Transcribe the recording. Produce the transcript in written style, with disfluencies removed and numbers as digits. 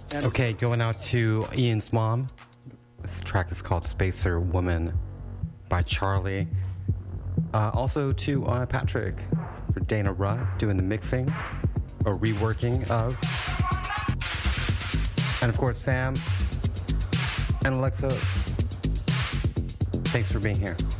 Okay, going out to Ian's mom. This track is called Spacer Woman by Charlie. Also to Patrick for Dana Rutt doing the mixing or reworking of. And of course Sam and Alexa, thanks for being here.